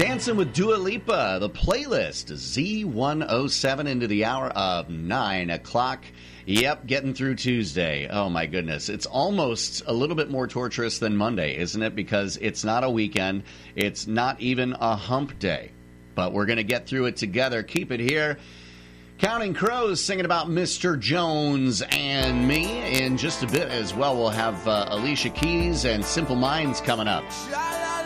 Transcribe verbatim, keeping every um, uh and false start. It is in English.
Dancing with Dua Lipa, the playlist, Z one oh seven into the hour of nine o'clock. Yep, getting through Tuesday. Oh, my goodness. It's almost a little bit more torturous than Monday, isn't it? Because it's not a weekend. It's not even a hump day. But we're going to get through it together. Keep it here. Counting Crows singing about Mister Jones and me. In just a bit as well, we'll have uh, Alicia Keys and Simple Minds coming up.